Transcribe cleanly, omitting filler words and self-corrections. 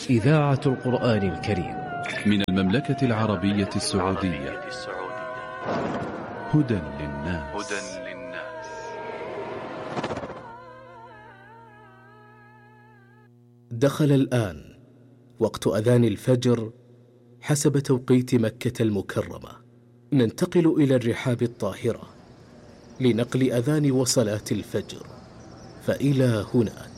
إذاعة القرآن الكريم من المملكة العربية السعودية. هدى للناس. دخل الآن وقت أذان الفجر حسب توقيت مكة المكرمة. ننتقل إلى الرحاب الطاهرة لنقل أذان وصلاة الفجر، فإلى هنا